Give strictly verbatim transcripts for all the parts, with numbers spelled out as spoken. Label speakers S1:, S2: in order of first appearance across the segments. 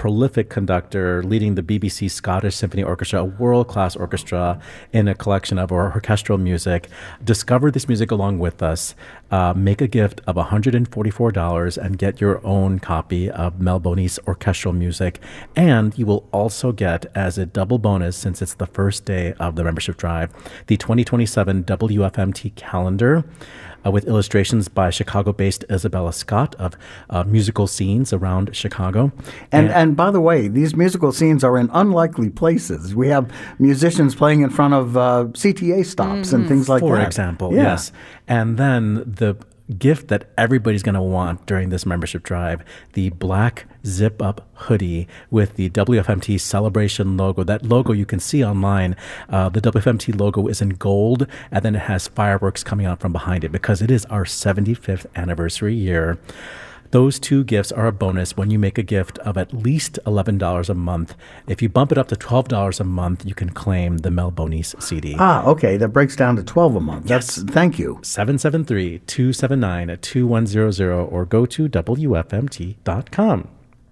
S1: prolific conductor leading the B B C Scottish Symphony Orchestra, a world-class orchestra in a collection of our orchestral music. Discover this music along with us. Uh, make a gift of one hundred forty-four dollars and get your own copy of Mel Bonis orchestral music. And you will also get, as a double bonus, since it's the first day of the membership drive, the twenty twenty-seven W F M T calendar uh, with illustrations by Chicago-based Isabella Scott of uh, musical scenes around Chicago.
S2: And, and and by the way, these musical scenes are in unlikely places. We have musicians playing in front of uh, C T A stops mm-hmm. and things like
S1: For
S2: that.
S1: For example,
S2: yeah.
S1: yes. And then the gift that everybody's going to want during this membership drive, the black zip-up hoodie with the W F M T celebration logo. That logo you can see online. Uh, the W F M T logo is in gold, and then it has fireworks coming out from behind it because it is our seventy-fifth anniversary year. Those two gifts are a bonus when you make a gift of at least eleven dollars a month. If you bump it up to twelve dollars a month, you can claim the Mel Bonis C D.
S2: Ah, okay. That breaks down to twelve dollars a month.
S1: Yes.
S2: That's, thank you.
S1: seven seven three, two seven nine, two one zero zero or go to W F M T dot com.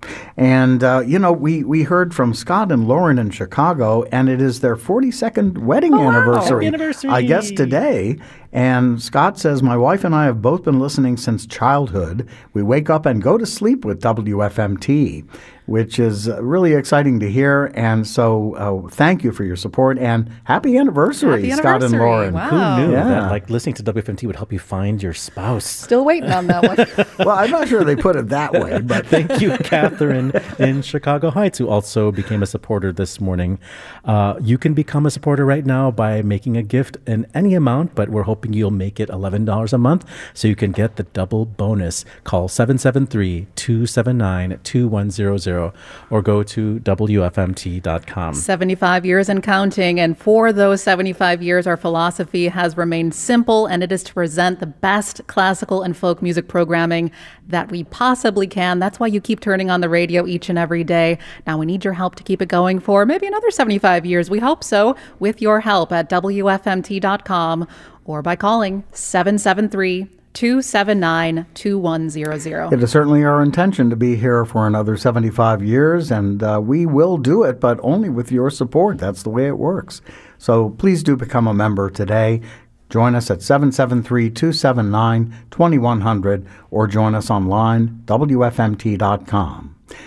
S2: And, uh, you know, we, we heard from Scott and Lauren in Chicago, and it is their forty-second wedding
S1: oh,
S2: anniversary,
S1: wow. anniversary,
S2: I guess today. And Scott says, my wife and I have both been listening since childhood. We wake up and go to sleep with W F M T, which is really exciting to hear. And so uh, thank you for your support and happy anniversary,
S3: happy
S2: Scott
S3: anniversary.
S2: and Lauren.
S3: Wow.
S1: Who knew
S2: Yeah.
S1: that like listening to W F M T would help you find your spouse?
S3: Still waiting on that one.
S2: Well, I'm not sure they put it that way, but
S1: thank you, Catherine in Chicago Heights, who also became a supporter this morning. Uh, you can become a supporter right now by making a gift in any amount, but we're hoping you'll make it eleven dollars a month so you can get the double bonus. Call seven seven three, two seven nine, two one zero zero or go to W F M T dot com.
S3: seventy-five years and counting. And for those seventy-five years, our philosophy has remained simple, and it is to present the best classical and folk music programming that we possibly can. That's why you keep turning on the radio each and every day. Now we need your help to keep it going for maybe another seventy-five years. We hope so, with your help at W F M T dot com or by calling seven seven three, two seven nine, two one zero zero.
S2: It is certainly our intention to be here for another seventy-five years, and uh, we will do it, but only with your support. That's the way it works. So please do become a member today. Join us at seven seven three, two seven nine, two one zero zero or join us online, W F M T dot com.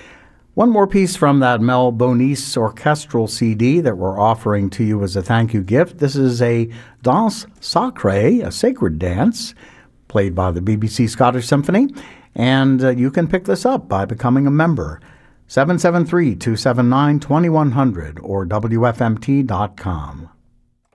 S2: One more piece from that Mel Bonis orchestral C D that we're offering to you as a thank you gift. This is a danse sacrée, a sacred dance, played by the B B C Scottish Symphony, and uh, you can pick this up by becoming a member. seven seven three, two seven nine, two one zero zero or W F M T dot com.